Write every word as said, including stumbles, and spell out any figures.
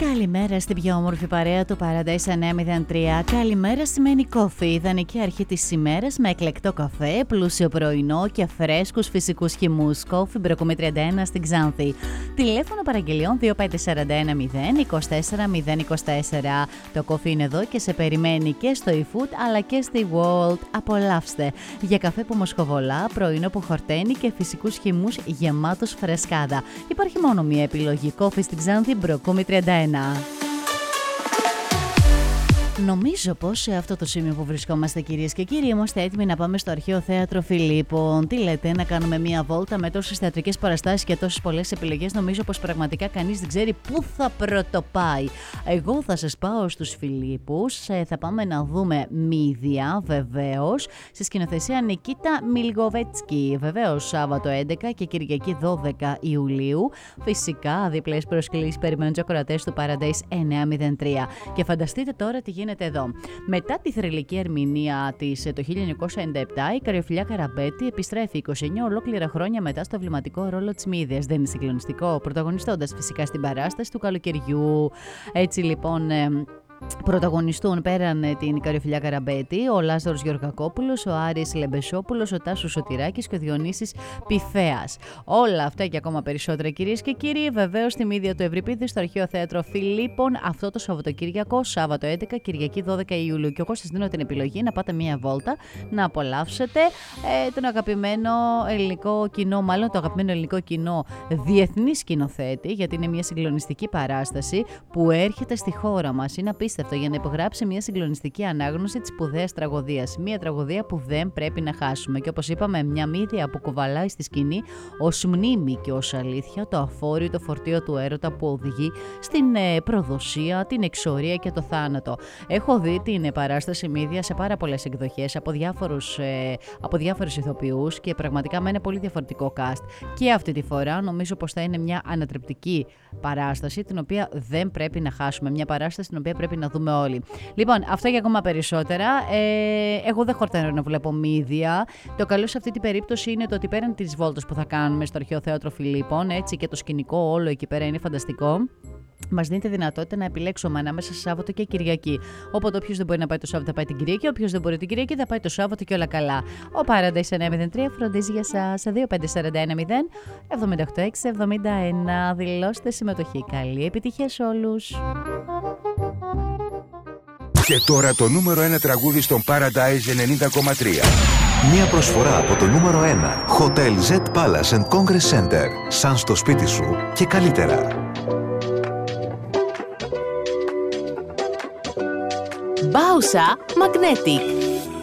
Καλημέρα στην πιο όμορφη παρέα του Paradise εννιά μηδέν τρία. Καλημέρα σημαίνει κόφι, ιδανική αρχή της ημέρας με εκλεκτό καφέ, πλούσιο πρωινό και φρέσκους φυσικούς χυμούς. Κόφι Μπροκομή τριάντα ένα στην Ξάνθη. Τηλέφωνο παραγγελιών δύο πέντε τέσσερα ένα μηδέν είκοσι τέσσερα μηδέν είκοσι τέσσερα. Το κόφι είναι εδώ και σε περιμένει και στο eFood αλλά και στη World. Απολαύστε για καφέ που μοσχοβολά, πρωινό που χορταίνει και φυσικούς χυμούς γεμάτος φρεσκάδα. Υπάρχει μόνο μία επιλογή. Κόφι στην Ξάνθη Μπροκομή τριάντα ένα. Νομίζω πως σε αυτό το σημείο που βρισκόμαστε, κυρίες και κύριοι, είμαστε έτοιμοι να πάμε στο Αρχαίο Θέατρο Φιλίππων. Τι λέτε, να κάνουμε μία βόλτα με τόσες θεατρικές παραστάσεις και τόσες πολλές επιλογές? Νομίζω πως πραγματικά κανείς δεν ξέρει πού θα πρωτοπάει. Εγώ θα σας πάω στους Φιλίππους. Θα πάμε να δούμε Μύδια, βεβαίως, στη σκηνοθεσία Νικίτα Μιλγοβέτσκι. Βεβαίως, Σάββατο έντεκα και Κυριακή δώδεκα Ιουλίου. Φυσικά, διπλές προσκλήσεις περιμένουν τους ακροατές του Paradise εννιά μηδέν τρία. Και φανταστείτε τώρα τι γίνεται εδώ. Μετά τη θρυλική ερμηνεία της το χίλια εννιακόσια ενενήντα επτά, η Καριοφιλιά Καραμπέτη επιστρέφει είκοσι εννιά ολόκληρα χρόνια μετά στο εμβληματικό ρόλο της Μύδιας. Δεν είναι συγκλονιστικό, πρωταγωνιστώντας φυσικά στην παράσταση του καλοκαιριού. Έτσι λοιπόν. Πρωταγωνιστούν πέραν την Καριοφιλιά Καραμπέτη ο Λάζαρος Γεωργακόπουλος, ο Άρης Λεμπεσόπουλος, ο Τάσος Σωτηράκης και ο Διονύσης Πιφέας. Όλα αυτά και ακόμα περισσότερα, κυρίες και κύριοι, βεβαίως στη Μύδια του Ευρυπίδη στο Αρχαίο Θέατρο Φιλίππων αυτό το Σαββατοκύριακο, Σάββατο έντεκα, Κυριακή δώδεκα Ιουλίου. Και εγώ σας δίνω την επιλογή να πάτε μία βόλτα, να απολαύσετε ε, τον αγαπημένο ελληνικό κοινό, μάλλον το αγαπημένο ελληνικό κοινό διεθνή σκηνοθέτη, γιατί είναι μια συγκλονιστική παράσταση που έρχεται στη χώρα μας. Είναι για να υπογράψει μια συγκλονιστική ανάγνωση της σπουδαίας τραγωδίας. Μια τραγωδία που δεν πρέπει να χάσουμε. Και όπως είπαμε, μια Μύδια που κουβαλάει στη σκηνή ως μνήμη και ως αλήθεια το αφόρητο φορτίο του έρωτα που οδηγεί στην ε, προδοσία, την εξορία και το θάνατο. Έχω δει την παράσταση Μύδια σε πάρα πολλές εκδοχές από, διάφορους, ε, από διάφορους ηθοποιούς και πραγματικά με ένα πολύ διαφορετικό cast. Και αυτή τη φορά νομίζω πως θα είναι μια ανατρεπτική παράσταση την οποία δεν πρέπει να χάσουμε. Μια παράσταση την οποία πρέπει να δούμε όλοι. Λοιπόν, αυτά και ακόμα περισσότερα. Ε, εγώ δεν χορταίνω να βλέπω Μύδια. Το καλό σε αυτή την περίπτωση είναι το ότι πέραν τις βόλτες που θα κάνουμε στο Αρχαίο Θέατρο Φιλίππων, έτσι και το σκηνικό όλο εκεί πέρα είναι φανταστικό. Μας δίνει τη δυνατότητα να επιλέξουμε ανάμεσα σε Σάββατο και Κυριακή. Οπότε, όποιος δεν μπορεί να πάει το Σάββατο θα πάει την Κυριακή, όποιος δεν μπορεί την Κυριακή θα πάει το Σάββατο και όλα καλά. Ο Paradise εννιά μηδέν τρία φροντίζει για σας. δύο πέντε τέσσερα ένα μηδέν εβδομήντα οκτώ έξι εβδομήντα ένα. Δηλώστε συμμετοχή. Καλή επιτυχία σε όλους. Και τώρα το νούμερο ένα τραγούδι στον Paradise ενενήντα κόμμα τρία. Μια προσφορά από το νούμερο ένα Hotel Z Palace and Congress Center. Σαν στο σπίτι σου και καλύτερα. Bausa Magnetic.